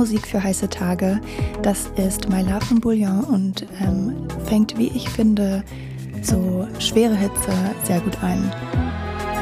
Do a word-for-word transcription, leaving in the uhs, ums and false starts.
Musik für heiße Tage. Das ist My Love von Bouillon und ähm, fängt, wie ich finde, so schwere Hitze sehr gut ein.